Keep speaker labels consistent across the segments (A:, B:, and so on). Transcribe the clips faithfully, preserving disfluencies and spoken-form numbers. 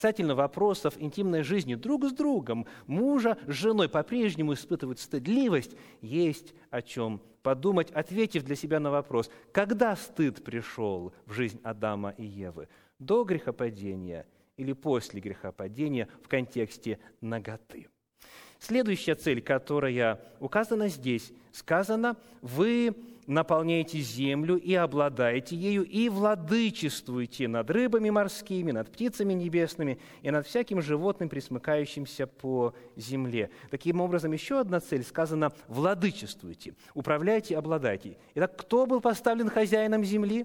A: касательно вопросов интимной жизни друг с другом, мужа с женой по-прежнему испытывают стыдливость, есть о чем подумать, ответив для себя на вопрос, когда стыд пришел в жизнь Адама и Евы? До грехопадения или после грехопадения в контексте наготы? Следующая цель, которая указана здесь, сказано, вы наполняете землю и обладаете ею, и владычествуете над рыбами морскими, над птицами небесными и над всяким животным, пресмыкающимся по земле. Таким образом, еще одна цель сказана «владычествуйте», «управляйте, обладайте». Итак, кто был поставлен хозяином земли?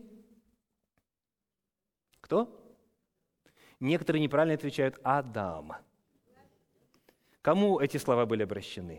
A: Кто? Некоторые неправильно отвечают «Адам». Кому эти слова были обращены?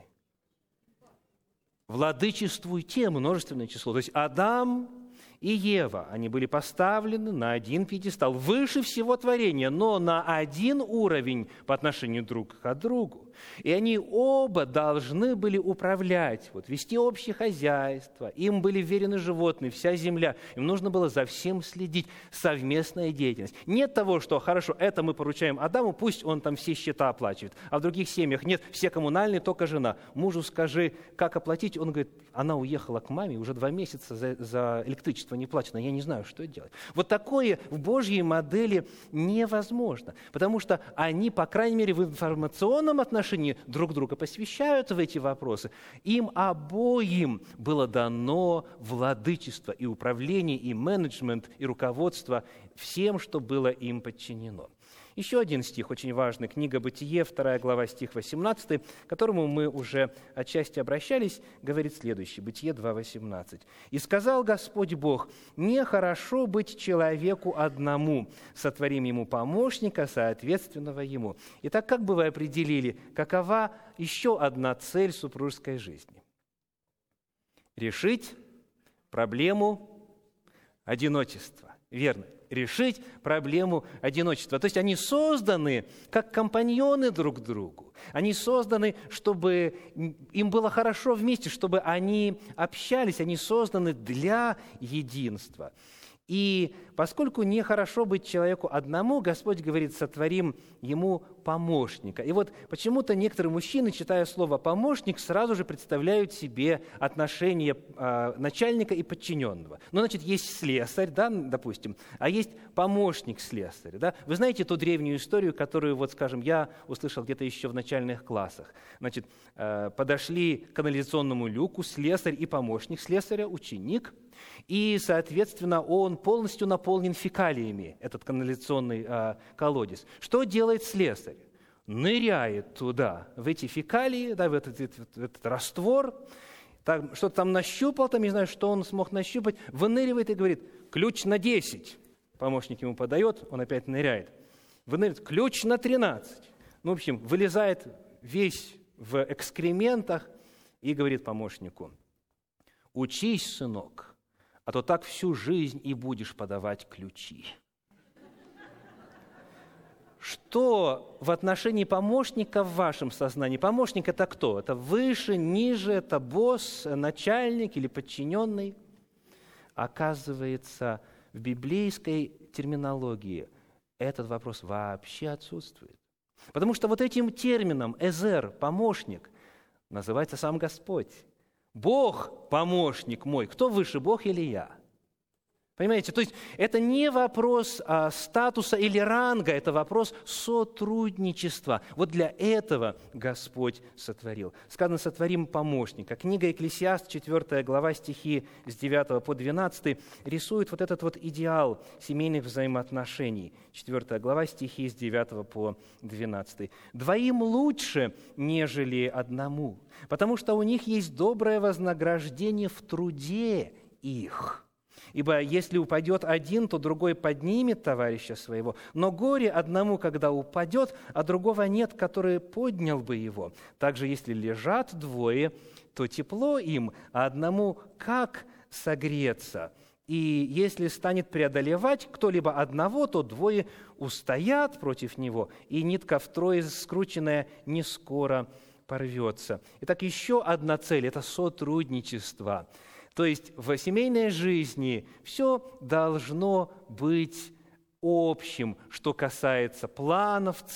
A: «Владычествуйте», множественное число. То есть Адам и Ева, они были поставлены на один пьедестал, выше всего творения, но на один уровень по отношению друг к другу. И они оба должны были управлять, вот, вести общее хозяйство. Им были вверены животные, вся земля. Им нужно было за всем следить, совместная деятельность. Нет того, что, хорошо, это мы поручаем Адаму, пусть он там все счета оплачивает. А в других семьях нет, все коммунальные, только жена. Мужу скажи, как оплатить. Он говорит, она уехала к маме, уже два месяца за, за электричество не плачено, я не знаю, что делать. Вот такое в Божьей модели невозможно, потому что они, по крайней мере, в информационном отношении друг друга посвящают в эти вопросы. Им обоим было дано владычество и управление, и менеджмент, и руководство всем, что было им подчинено. Еще один стих, очень важный, книга «Бытие», вторая глава, стих восемнадцатый, к которому мы уже отчасти обращались, говорит следующее, Бытие два восемнадцать. «И сказал Господь Бог, нехорошо быть человеку одному, сотворим ему помощника, соответственного ему». Итак, как бы вы определили, какова еще одна цель супружеской жизни? Решить проблему одиночества. Верно. Решить проблему одиночества. То есть они созданы как компаньоны друг другу. Они созданы, чтобы им было хорошо вместе, чтобы они общались. Они созданы для единства. И поскольку нехорошо быть человеку одному, Господь говорит, сотворим ему помощника. И вот почему-то некоторые мужчины, читая слово «помощник», сразу же представляют себе отношения э, начальника и подчиненного. Ну, значит, есть слесарь, да, допустим, а есть помощник слесаря. Да? Вы знаете ту древнюю историю, которую, вот, скажем, я услышал где-то еще в начальных классах. Значит, э, подошли к канализационному люку слесарь и помощник слесаря, ученик, и, соответственно, он полностью наполнен фекалиями, этот канализационный а, колодец. Что делает слесарь? Ныряет туда, в эти фекалии, да, в этот, этот, этот раствор, так, что-то там нащупал, там, не знаю, что он смог нащупать, выныривает и говорит, ключ на десять. Помощник ему подает, он опять ныряет. Выныривает, ключ на тринадцать. Ну, в общем, вылезает весь в экскрементах и говорит помощнику, учись, сынок, а то так всю жизнь и будешь подавать ключи. Что в отношении помощника в вашем сознании? Помощник – это кто? Это выше, ниже, это босс, начальник или подчиненный? Оказывается, в библейской терминологии этот вопрос вообще отсутствует. Потому что вот этим термином «эзер» – помощник – называется сам Господь. Бог – помощник мой. Кто выше, Бог или я? Понимаете? То есть это не вопрос а, статуса или ранга, это вопрос сотрудничества. Вот для этого Господь сотворил. Сказано, сотворим помощника. Книга «Экклесиаст», четвёртая глава, стихи с девятого по двенадцатый, рисует вот этот вот идеал семейных взаимоотношений. четвёртая глава, стихи с девятого по двенадцатый. «Двоим лучше, нежели одному, потому что у них есть доброе вознаграждение в труде их». Ибо если упадет один, то другой поднимет товарища своего. Но горе одному, когда упадет, а другого нет, который поднял бы его. Также, если лежат двое, то тепло им, а одному как согреться? И если станет преодолевать кто-либо одного, то двое устоят против него, и нитка втрое скрученная не скоро порвется. Итак, еще одна цель – это сотрудничество. То есть в семейной жизни все должно быть общим, что касается планов,